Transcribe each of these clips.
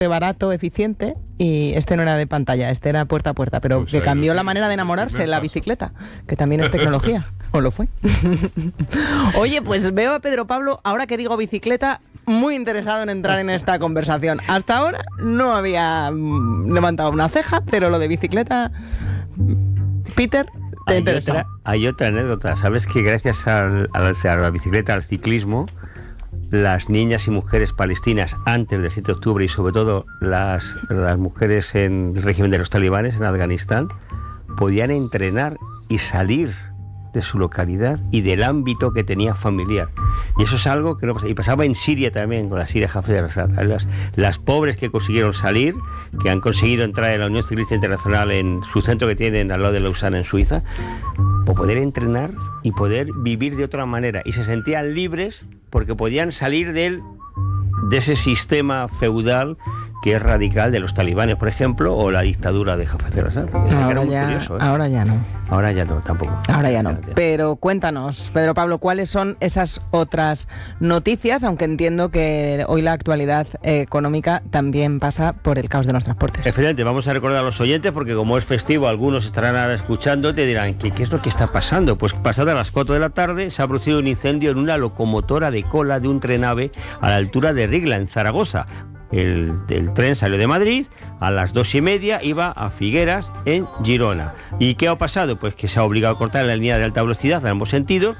barato, eficiente, y este no era de pantalla, este era puerta a puerta, pero pues que cambió la manera de enamorarse, la bicicleta, que también es tecnología, o lo fue. Oye, pues veo a Pedro Pablo, ahora que digo bicicleta, muy interesado en entrar en esta conversación. Hasta ahora no había levantado una ceja, pero lo de bicicleta, Peter, te interesa. Hay otra anécdota, ¿sabes que gracias a la bicicleta, al ciclismo, las niñas y mujeres palestinas antes del 7 de octubre y sobre todo las mujeres en el régimen de los talibanes en Afganistán podían entrenar y salir de su localidad y del ámbito que tenía familiar? Y eso es algo que no pasa. Y pasaba en Siria también, con la Siria Hafez al-Assad. Las pobres que consiguieron salir, que han conseguido entrar en la Unión Ciclista Internacional en su centro que tienen al lado de Lausana, en Suiza, por poder entrenar y poder vivir de otra manera. Y se sentían libres porque podían salir de ese sistema feudal que es radical de los talibanes, por ejemplo, o la dictadura de Hafez al-Assad. Ahora ya no. Ahora ya no, tampoco. Ahora ya no. Pero cuéntanos, Pedro Pablo, ¿cuáles son esas otras noticias? Aunque entiendo que hoy la actualidad económica también pasa por el caos de los transportes. Efectivamente, vamos a recordar a los oyentes, porque como es festivo, algunos estarán ahora escuchando, te dirán, ¿qué es lo que está pasando? Pues pasada las 4 de la tarde se ha producido un incendio en una locomotora de cola de un tren-ave a la altura de Rigla, en Zaragoza. El tren salió de Madrid, a las 2:30 iba a Figueras, en Girona. ¿Y qué ha pasado? Pues que se ha obligado a cortar la línea de alta velocidad en ambos sentidos.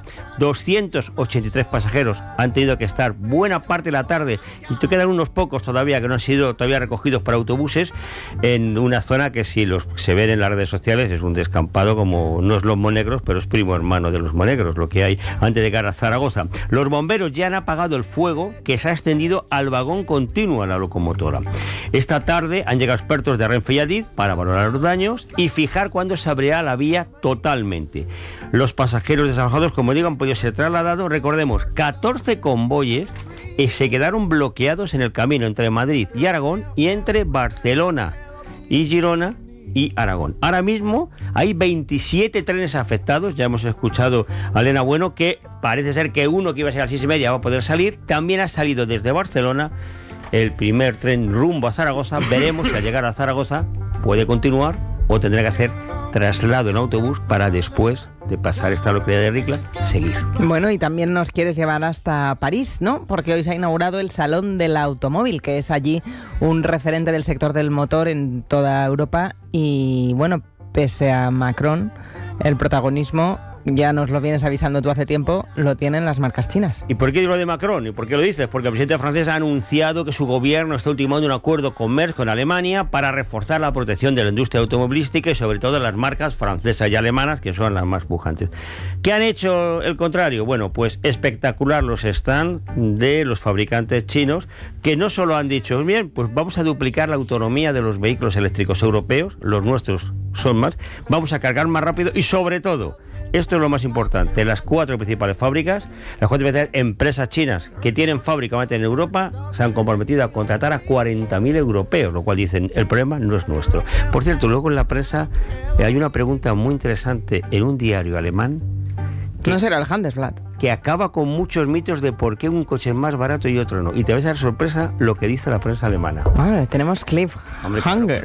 283 pasajeros han tenido que estar buena parte de la tarde, y te quedan unos pocos todavía que no han sido todavía recogidos para autobuses, en una zona que si se ven en las redes sociales es un descampado, como no es Los Monegros, pero es primo hermano de Los Monegros, lo que hay antes de llegar a Zaragoza. Los bomberos ya han apagado el fuego que se ha extendido al vagón continuo a la locomotora. Esta tarde han llegado expertos de Renfe y Adif para valorar los daños y fijar cuándo se abrirá la vía totalmente. Los pasajeros desalojados, como digo, han podido ser trasladados. Recordemos, 14 convoyes se quedaron bloqueados en el camino entre Madrid y Aragón, y entre Barcelona y Girona y Aragón. Ahora mismo hay 27 trenes afectados. Ya hemos escuchado a Elena Bueno, que parece ser que uno que iba a ser a las 6:30 va a poder salir. También ha salido desde Barcelona el primer tren rumbo a Zaragoza. Veremos si al llegar a Zaragoza puede continuar o tendrá que hacer traslado en autobús para después de pasar esta localidad de Ricla seguir. Bueno, y también nos quieres llevar hasta París, ¿no? Porque hoy se ha inaugurado el Salón del Automóvil, que es allí un referente del sector del motor en toda Europa. Y bueno, pese a Macron, el protagonismo, ya nos lo vienes avisando tú hace tiempo, lo tienen las marcas chinas. ¿Y por qué digo lo de Macron? ¿Y por qué lo dices? Porque el presidente francés ha anunciado que su gobierno está ultimando un acuerdo con Merck, con Alemania, para reforzar la protección de la industria automovilística y sobre todo las marcas francesas y alemanas, que son las más pujantes. ¿Qué han hecho el contrario? Bueno, pues espectacular los stands de los fabricantes chinos, que no solo han dicho, bien, pues vamos a duplicar la autonomía de los vehículos eléctricos europeos, los nuestros son más, vamos a cargar más rápido y sobre todo, esto es lo más importante, las 4 principales fábricas, las 4 principales empresas chinas que tienen fábrica en Europa, se han comprometido a contratar a 40.000 europeos, lo cual dicen, el problema no es nuestro. Por cierto, luego en la prensa hay una pregunta muy interesante en un diario alemán. No será el Handelsblatt. Que acaba con muchos mitos de por qué un coche es más barato y otro no. Y te vas a dar sorpresa lo que dice la prensa alemana. Tenemos cliffhanger.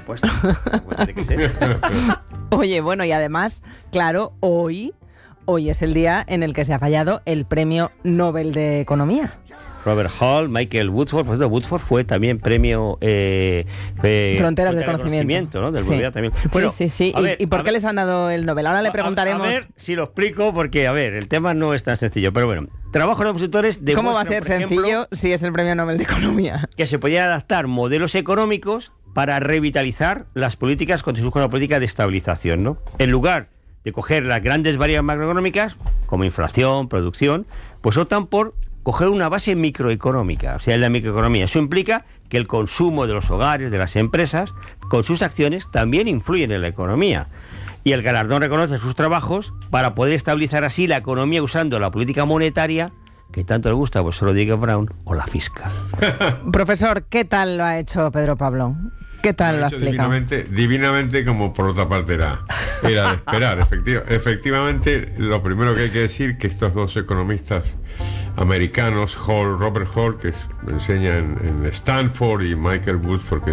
Oye, bueno, y además, claro, hoy es el día en el que se ha fallado el Premio Nobel de Economía. Robert Hall, Michael Woodford. Por cierto, Woodford fue también premio Fronteras del Conocimiento, ¿no? Del sí. También. Bueno, sí. ¿Y por qué les han dado el Nobel? Ahora le preguntaremos. A ver si lo explico, porque, el tema no es tan sencillo. Pero bueno, trabajo de opositores de. ¿Cómo va a ser sencillo si es el Premio Nobel de Economía? Que se podían adaptar modelos económicos para revitalizar las políticas con la política de estabilización, ¿no? En lugar de coger las grandes variables macroeconómicas, como inflación, producción, pues optan por coger una base microeconómica, o sea, en la microeconomía. Eso implica que el consumo de los hogares, de las empresas, con sus acciones, también influyen en la economía. Y el galardón reconoce sus trabajos para poder estabilizar así la economía usando la política monetaria, que tanto le gusta, pues solo Diego Brown, o la fiscal. Profesor, ¿qué tal lo ha hecho Pedro Pablo? ¿Qué tal lo ha explicado? Divinamente, como por otra parte era de esperar. Efectivamente, lo primero que hay que decir que estos dos economistas americanos, Robert Hall, que enseña en Stanford, y Michael Woodford, que